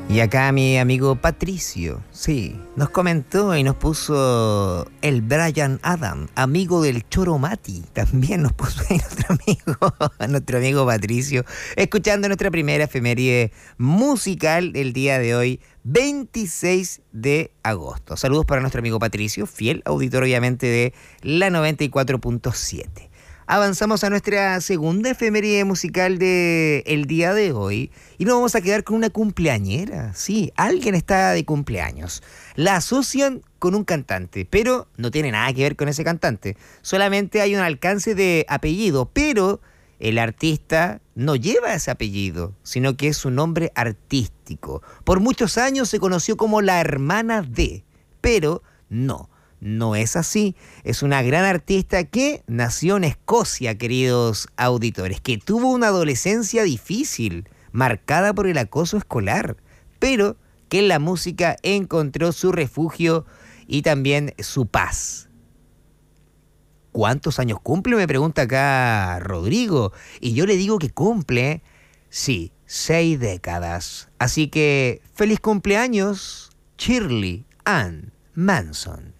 Y acá mi amigo Patricio, sí, nos comentó y nos puso el Brian Adam, amigo del Choro Mati. También nos puso ahí nuestro amigo Patricio, escuchando nuestra primera efeméride musical del día de hoy, 26 de agosto. Saludos para nuestro amigo Patricio, fiel auditor obviamente de la 94.7. Avanzamos a nuestra segunda efeméride musical del día de hoy y nos vamos a quedar con una cumpleañera. Sí, alguien está de cumpleaños. La asocian con un cantante, pero no tiene nada que ver con ese cantante. Solamente hay un alcance de apellido, pero el artista no lleva ese apellido, sino que es su nombre artístico. Por muchos años se conoció como la hermana de, pero no. No es así. Es una gran artista que nació en Escocia, queridos auditores, que tuvo una adolescencia difícil, marcada por el acoso escolar, pero que en la música encontró su refugio y también su paz. ¿Cuántos años cumple? Me pregunta acá Rodrigo. Y yo le digo que cumple, sí, 6 décadas. Así que, feliz cumpleaños, Shirley Ann Manson.